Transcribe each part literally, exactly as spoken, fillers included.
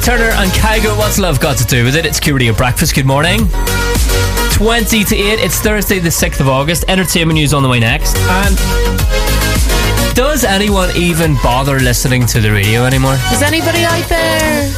Turner and Kygo, what's love got to do with it? It's Q Radio Breakfast. Good morning. twenty to eight. It's Thursday the sixth of August. Entertainment news on the way next. And does anyone even bother listening to the radio anymore? Is anybody out there?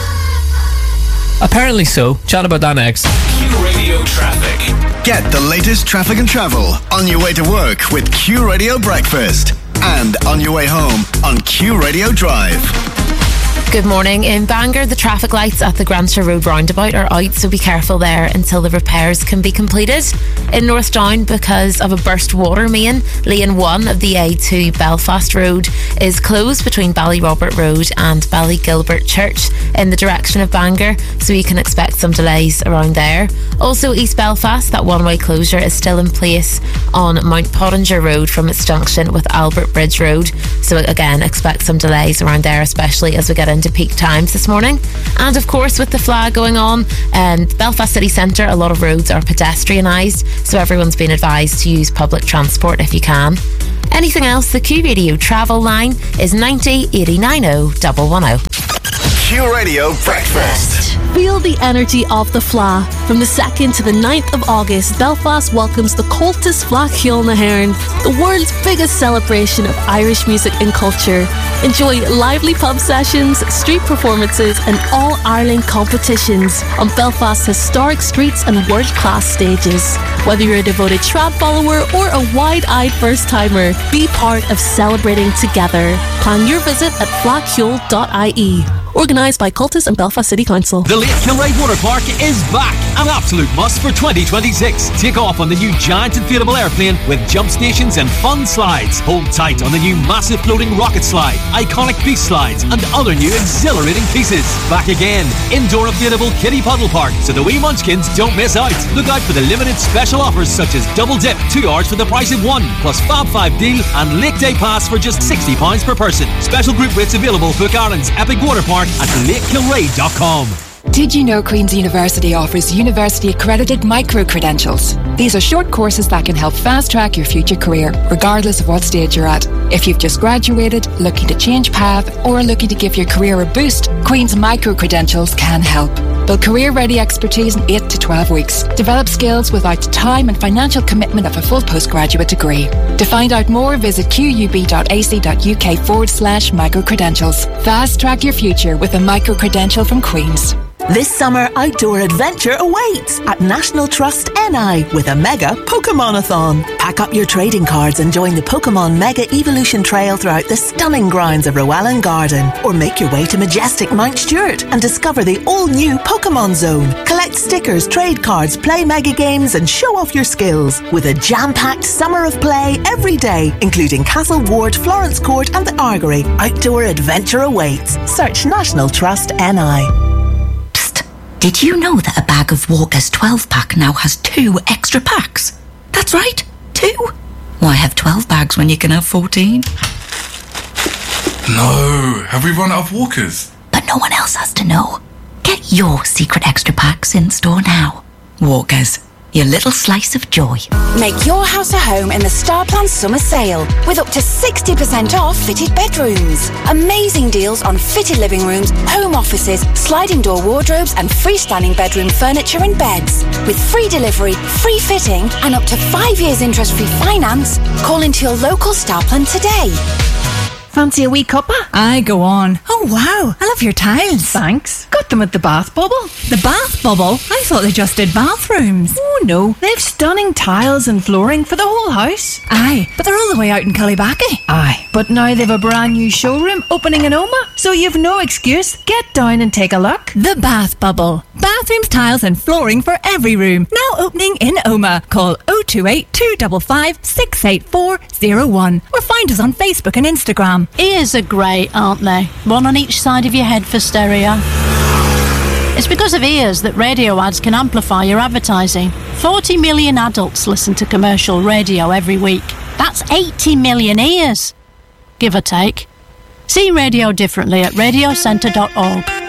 Apparently so. Chat about that next. Q Radio Traffic. Get the latest traffic and travel on your way to work with Q Radio Breakfast. And on your way home on Q Radio Drive. Good morning. In Bangor, the traffic lights at the Granshire Road roundabout are out, so be careful there until the repairs can be completed. In North Down, because of a burst water main, lane one of the A two Belfast Road is closed between Ballyrobert Road and Ballygilbert Church in the direction of Bangor, so you can expect some delays around there. Also, East Belfast, that one-way closure is still in place on Mount Pottinger Road from its junction with Albert Bridge Road, so again, expect some delays around there, especially as we get into to peak times this morning. And of course, with the flag going on, um, Belfast City Centre, a lot of roads are pedestrianised, so everyone's been advised to use public transport if you can. Anything else, the Q Radio travel line is ninety eighty ninety one one zero. Q Radio Breakfast. Feel the energy of the Fleadh. From the second to the ninth of August, Belfast welcomes the Comhaltas Fleadh na hÉireann, the world's biggest celebration of Irish music and culture. Enjoy lively pub sessions, street performances and all-Ireland competitions on Belfast's historic streets and world-class stages. Whether you're a devoted trad follower or a wide-eyed first-timer, be part of celebrating together. Plan your visit at fleadh dot I E. Organised by Comhaltas and Belfast City Council. The Lake Kilray Water Park is back. An absolute must for twenty twenty-six. Take off on the new giant inflatable airplane with jump stations and fun slides. Hold tight on the new massive floating rocket slide, iconic beast slides and other new exhilarating pieces. Back again. Indoor inflatable kiddie puddle park so the wee munchkins don't miss out. Look out for the limited special offers such as double dip, two hours for the price of one, plus Fab five deal and Lake Day Pass for just sixty pounds per person. Special group rates available. Book Ireland's Epic Water Park at lake kilray dot com. Did you know Queen's University offers university accredited micro-credentials? These are short courses that can help fast-track your future career, regardless of what stage you're at. If you've just graduated, looking to change path, or looking to give your career a boost, Queen's micro-credentials can help. Build career-ready expertise in eight to twelve weeks. Develop skills without the time and financial commitment of a full postgraduate degree. To find out more, visit qub.ac.uk forward slash micro-credentials. Fast-track your future with a micro-credential from Queen's. This summer, outdoor adventure awaits at National Trust N I with a mega Pokemon-a-thon. Pack up your trading cards and join the Pokemon Mega Evolution Trail throughout the stunning grounds of Rowallan Garden. Or make your way to majestic Mount Stewart and discover the all-new Pokemon Zone. Collect stickers, trade cards, play mega games and show off your skills. With a jam-packed summer of play every day, including Castle Ward, Florence Court and the Argory. Outdoor adventure awaits. Search National Trust N I. Did you know that a bag of Walker's twelve pack now has two extra packs? That's right, two. Why have twelve bags when you can have fourteen? No, have we run out of Walkers? But no one else has to know. Get your secret extra packs in store now. Walkers, your little slice of joy. Make your house a home in the Starplan Summer Sale with up to sixty percent off fitted bedrooms. Amazing deals on fitted living rooms, home offices, sliding door wardrobes and freestanding bedroom furniture and beds. With free delivery, free fitting and up to five years interest-free finance. Call into your local Starplan today. Fancy a wee cuppa? Aye, go on. Oh, wow. I love your tiles. Thanks. Got them at the Bath Bubble. The Bath Bubble? I thought they just did bathrooms. Oh, no. They've stunning tiles and flooring for the whole house. Aye, but they're all the way out in Cullybackey. Aye, but now they've a brand new showroom opening in Oma, so you've no excuse. Get down and take a look. The Bath Bubble. Bathrooms, tiles and flooring for every room. Now opening in Oma. Call oh two eight, two five five, six eight four oh one or find us on Facebook and Instagram. Ears are great, aren't they? One on each side of your head for stereo. It's because of ears that radio ads can amplify your advertising. forty million adults listen to commercial radio every week. That's eighty million ears, give or take. See radio differently at radio centre dot org.